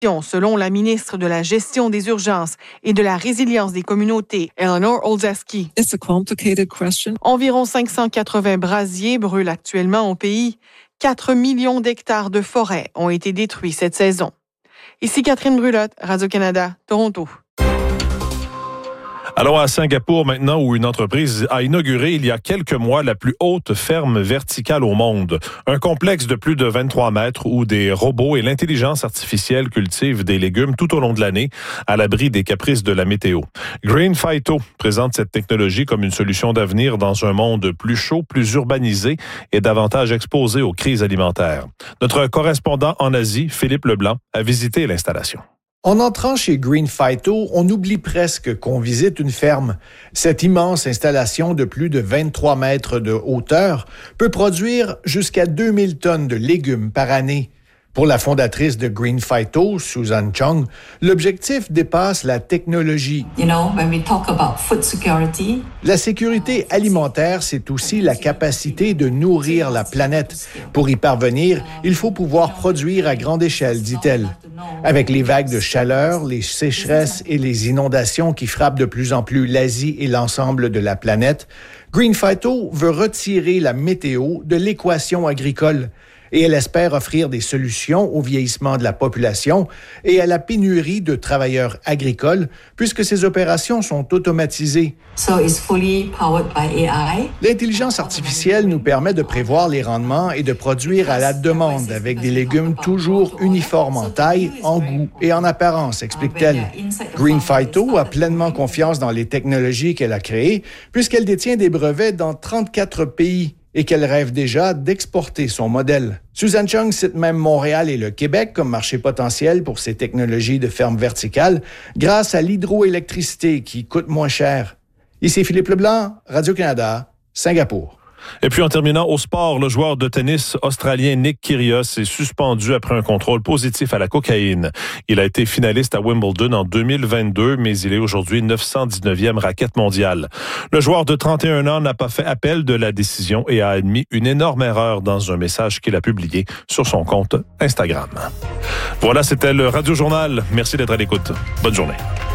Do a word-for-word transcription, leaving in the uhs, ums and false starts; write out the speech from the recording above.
selon la ministre de la Gestion des urgences et de la résilience des communautés, Eleanor Olszewski. It's a complicated question. Environ cinq cent quatre-vingts brasiers brûlent actuellement au pays. quatre millions d'hectares de forêt ont été détruits cette saison. Ici Catherine Brulotte, Radio-Canada, Toronto. Allons à Singapour maintenant, où une entreprise a inauguré il y a quelques mois la plus haute ferme verticale au monde. Un complexe de plus de vingt-trois mètres où des robots et l'intelligence artificielle cultivent des légumes tout au long de l'année, à l'abri des caprices de la météo. Green Phyto présente cette technologie comme une solution d'avenir dans un monde plus chaud, plus urbanisé et davantage exposé aux crises alimentaires. Notre correspondant en Asie, Philippe Leblanc, a visité l'installation. En entrant chez Green Phyto, on oublie presque qu'on visite une ferme. Cette immense installation de plus de vingt-trois mètres de hauteur peut produire jusqu'à deux mille tonnes de légumes par année. Pour la fondatrice de Green Phyto, Susan Chung, l'objectif dépasse la technologie. You know, when we talk about food security, la sécurité alimentaire, c'est aussi la capacité de nourrir la planète. Pour y parvenir, il faut pouvoir produire à grande échelle, dit-elle. Avec les vagues de chaleur, les sécheresses et les inondations qui frappent de plus en plus l'Asie et l'ensemble de la planète, Green Phyto veut retirer la météo de l'équation agricole. Et elle espère offrir des solutions au vieillissement de la population et à la pénurie de travailleurs agricoles, puisque ces opérations sont automatisées. So it's fully powered by A I. L'intelligence artificielle nous permet de prévoir les rendements et de produire à la demande avec des légumes toujours uniformes en taille, en goût et en apparence, explique-t-elle. Green Phyto a pleinement confiance dans les technologies qu'elle a créées, puisqu'elle détient des brevets dans trente-quatre pays. Et qu'elle rêve déjà d'exporter son modèle. Susan Chung cite même Montréal et le Québec comme marché potentiel pour ces technologies de ferme verticale grâce à l'hydroélectricité qui coûte moins cher. Ici Philippe Leblanc, Radio-Canada, Singapour. Et puis en terminant au sport, le joueur de tennis australien Nick Kyrgios est suspendu après un contrôle positif à la cocaïne. Il a été finaliste à Wimbledon en deux mille vingt-deux, mais il est aujourd'hui neuf cent dix-neuvième raquette mondiale. Le joueur de trente et un ans n'a pas fait appel de la décision et a admis une énorme erreur dans un message qu'il a publié sur son compte Instagram. Voilà, c'était le Radio Journal. Merci d'être à l'écoute. Bonne journée.